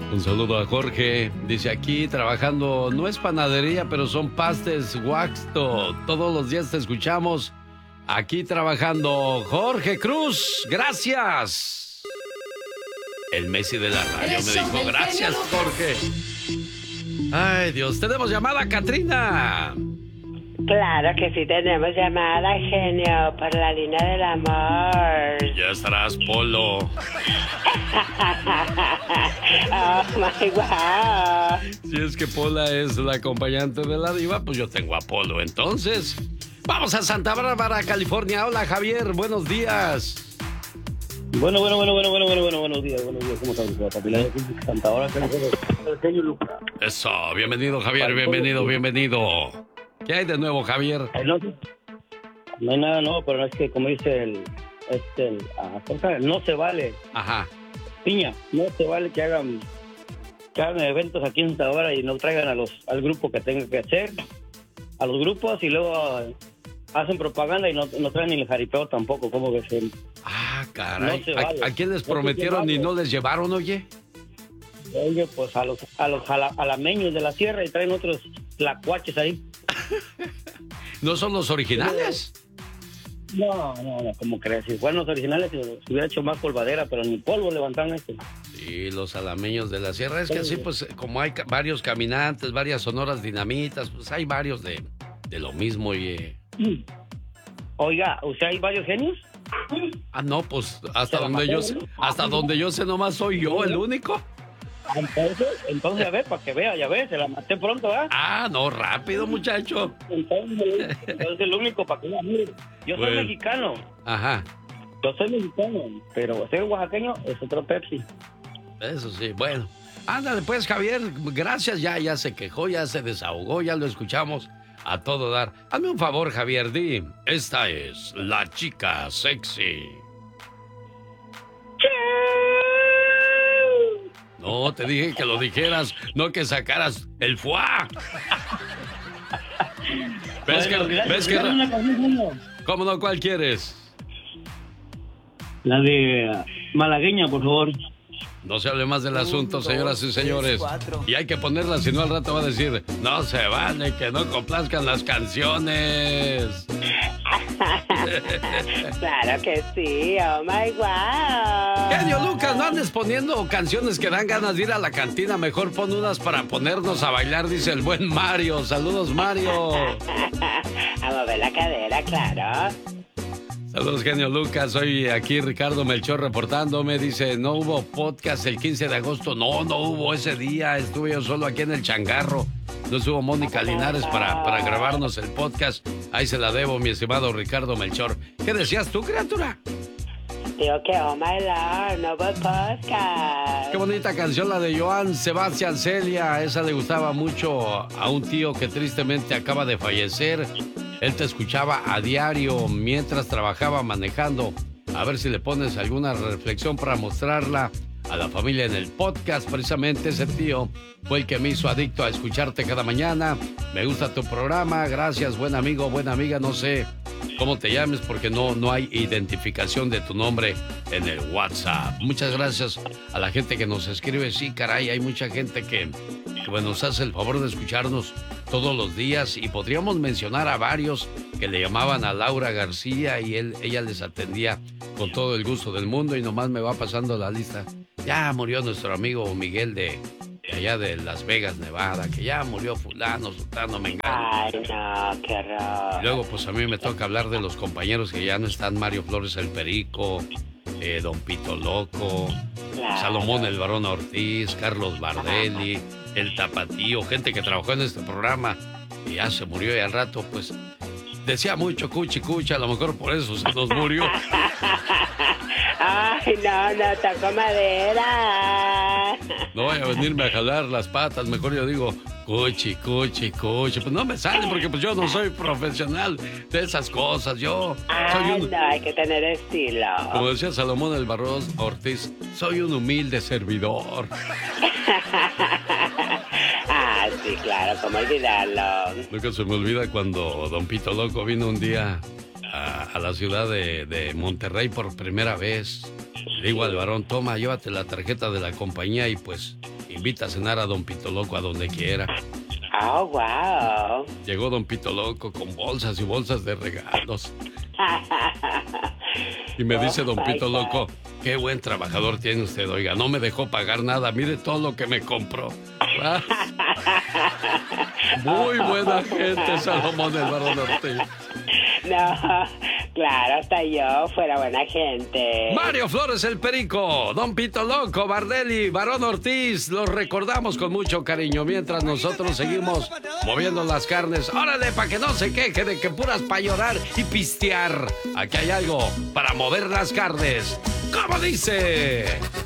Un saludo a Jorge. Dice aquí trabajando, no es panadería, pero son pastes Waxto. Todos los días te escuchamos aquí trabajando. Jorge Cruz, gracias. El Messi de la radio me dijo, gracias, Jorge. Ay, Dios, tenemos llamada, Catrina. Claro que sí tenemos llamada, genio, por la línea del amor. Ya estarás, Polo. Oh, my God. Si es que Pola es la acompañante de la diva, pues yo tengo a Polo. Entonces, vamos a Santa Bárbara, California. Hola, Javier, buenos días. Bueno, buenos días, ¿cómo están? Santa Bárbara, California. Eso, bienvenido, Javier, bienvenido. ¿Qué hay de nuevo, Javier? No hay nada nuevo, pero es que como dice no se vale. Ajá. Piña, no se vale que hagan eventos aquí en Santa Bárbara y no traigan al grupo que tenga que hacer, a los grupos, y luego hacen propaganda y no traen ni el jaripeo tampoco, como que se... Ah, caray. No vale. ¿A quién les prometieron y no les llevaron, oye? Oye, pues a los alameños de la sierra, y traen otros tlacuaches ahí. ¿No son los originales? No, como crees, si fueran los originales se hubiera hecho más polvadera, pero ni polvo levantaron esto. Sí, los alameños de la sierra, es que así pues como hay varios caminantes, varias sonoras dinamitas, pues hay varios de lo mismo y... Oiga, ¿usted hay varios genios? Ah, no, pues hasta donde yo sé nomás soy yo el único. Entonces, a ver, para que vea, ya ves, se la maté pronto, ¿ah? Ah, no, rápido, muchacho. Entonces el único para que vea, mire, yo soy mexicano. Ajá. Yo soy mexicano, pero ser oaxaqueño es otro Pepsi. Eso sí, bueno. Ándale, pues, Javier, gracias, ya se quejó, ya se desahogó, ya lo escuchamos a todo dar. Hazme un favor, Javier, esta es la chica sexy. No, te dije que lo dijeras, no que sacaras el fuá. ¿Ves que ¿Cómo no? ¿Cuál quieres? La de malagueña, por favor. No se hable más del asunto, señoras y señores. Y hay que ponerla, si no al rato va a decir, no se vale que no complazcan las canciones. Claro que sí, oh my God. Genio Lucas, no andes poniendo canciones que dan ganas de ir a la cantina. Mejor pon unas para ponernos a bailar, dice el buen Mario. Saludos, Mario. A mover la cadera, claro. Saludos, Genio Lucas. Soy aquí Ricardo Melchor reportándome. Dice, no hubo podcast el 15 de agosto. No hubo ese día. Estuve yo solo aquí en el changarro. No estuvo Mónica Linares para grabarnos el podcast. Ahí se la debo, mi estimado Ricardo Melchor. ¿Qué decías tú, criatura? Digo que, oh my Lord, no hubo podcast. Qué bonita canción la de Joan Sebastián Celia. Esa le gustaba mucho a un tío que tristemente acaba de fallecer. Él te escuchaba a diario mientras trabajaba manejando. A ver si le pones alguna reflexión para mostrarla a la familia en el podcast. Precisamente ese tío fue el que me hizo adicto a escucharte cada mañana. Me gusta tu programa. Gracias, buen amigo, buena amiga. No sé cómo te llames porque no hay identificación de tu nombre en el WhatsApp. Muchas gracias a la gente que nos escribe. Sí, caray, hay mucha gente que bueno, nos hace el favor de escucharnos todos los días y podríamos mencionar a varios que le llamaban a Laura García y ella les atendía con todo el gusto del mundo y nomás me va pasando la lista. Ya murió nuestro amigo Miguel de allá de Las Vegas, Nevada, que ya murió fulano, sultano, mengano. Ay, no, qué horror. Y luego pues a mí me toca hablar de los compañeros que ya no están, Mario Flores el Perico, Don Pito Loco, claro. Salomón el Varón Ortiz, Carlos Bardelli, el Tapatío, gente que trabajó en este programa y ya se murió y al rato pues decía mucho cuchi cuchi, a lo mejor por eso se nos murió. Ay, no, tocó madera. No voy a venirme a jalar las patas, mejor yo digo cuchi, cuchi, cuchi. Pues no me sale porque pues yo no soy profesional de esas cosas. Yo soy un... no, hay que tener estilo. Como decía Salomón el Varón Ortiz, soy un humilde servidor. Ah, sí, claro, ¿cómo olvidarlo? Nunca se me olvida cuando Don Pito Loco vino un día a la ciudad de Monterrey por primera vez. Le digo al varón, toma, llévate la tarjeta de la compañía y pues invita a cenar a don Pito Loco a donde quiera. Oh, wow. Llegó don Pito Loco con bolsas y bolsas de regalos. Y me dice don Pito Loco, qué buen trabajador tiene usted, oiga, no me dejó pagar nada, mire todo lo que me compró. ¿Ah? Muy buena gente, Salomón del Barón Ortiz. No, claro, hasta yo fuera buena gente. Mario Flores el Perico, don Pito Loco, Bardelli, Barón Ortiz, los recordamos con mucho cariño mientras nosotros seguimos moviendo las carnes. Órale, para que no se queje de que puras para llorar y pistear. Aquí hay algo para mover las carnes. ¿Cómo dice?